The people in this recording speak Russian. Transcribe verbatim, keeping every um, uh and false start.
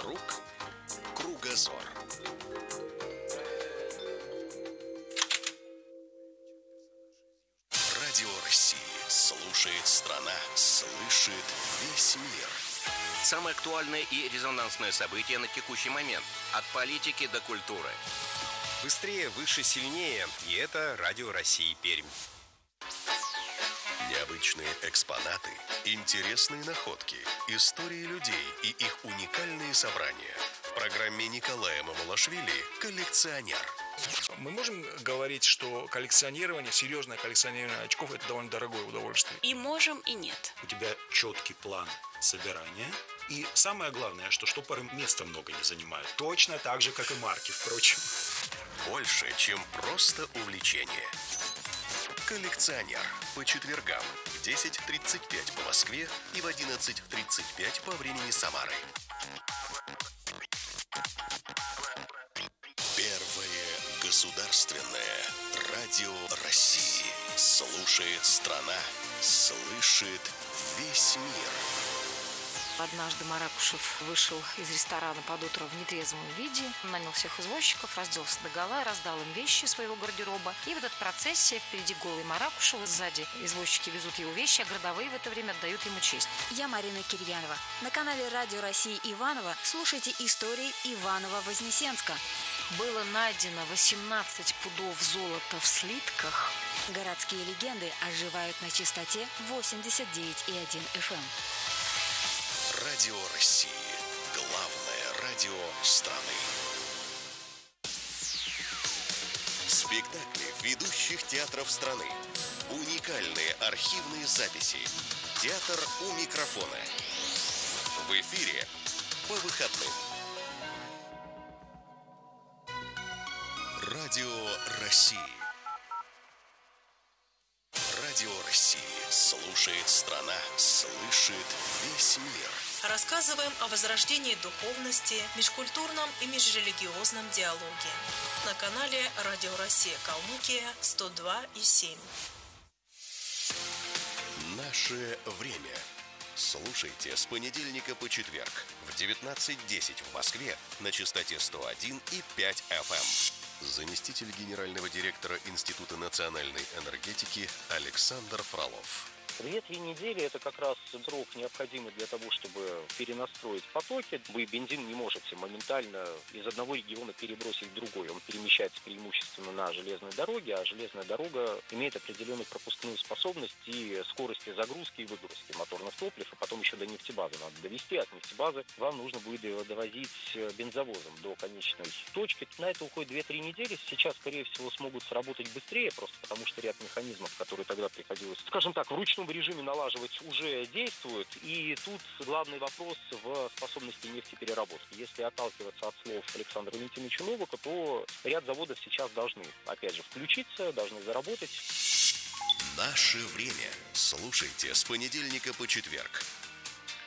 Вокруг кругозор. Радио России слушает страна, слышит весь мир. Самые актуальные и резонансные события на текущий момент. От политики до культуры. Быстрее, выше, сильнее. И это Радио России Пермь. Необычные экспонаты, интересные находки, истории людей и их уникальные собрания. В программе Николая Мамалашвили «Коллекционер». Мы можем говорить, что коллекционирование, серьезное коллекционирование очков – это довольно дорогое удовольствие? И можем, и нет. У тебя четкий план собирания. И самое главное, что штопоры места много не занимают. Точно так же, как и марки, впрочем. Больше, чем просто увлечение. «Коллекционер» по четвергам в десять тридцать пять по Москве и в одиннадцать тридцать пять по времени Самары. Первое государственное радио России. Слушает страна, слышит весь мир. Однажды Маракушев вышел из ресторана под утро в нетрезвом виде, нанял всех извозчиков, разделся догола, раздал им вещи своего гардероба. И в этот процессе впереди голый Маракушев, сзади извозчики везут его вещи, а городовые в это время отдают ему честь. Я Марина Кирьянова. На канале Радио России Иваново слушайте истории Иваново-Вознесенска. Было найдено восемнадцать пудов золота в слитках. Городские легенды оживают на частоте восемьдесят девять и один эф эм. Радио России. Главное радио страны. Спектакли ведущих театров страны. Уникальные архивные записи. Театр у микрофона. В эфире по выходным. Радио России. Радио России слушает страна, слышит весь мир. Рассказываем о возрождении духовности, межкультурном и межрелигиозном диалоге. На канале Радио Россия Калмыкия сто два и семь. Наше время. Слушайте с понедельника по четверг в девятнадцать десять в Москве на частоте сто один и пять эф эм. Заместитель генерального директора Института национальной энергетики Александр Фролов. Две-три недели – это как раз срок, необходимый для того, чтобы перенастроить потоки. Вы бензин не можете моментально из одного региона перебросить в другой. Он перемещается преимущественно на железной дороге, а железная дорога имеет определенную пропускную способность и скорости загрузки и выгрузки моторных топлив, а потом еще до нефтебазы надо довести. От нефтебазы вам нужно будет его довозить бензовозом до конечной точки. На это уходит две-три недели. Сейчас, скорее всего, смогут сработать быстрее, просто потому что ряд механизмов, которые тогда приходилось, скажем так, в ручном режиме налаживать, уже действуют. И тут главный вопрос в способности нефтепереработки. Если отталкиваться от слов Александра Валентиновича Новака, то ряд заводов сейчас должны, опять же, включиться, должны заработать. Наше время. Слушайте с понедельника по четверг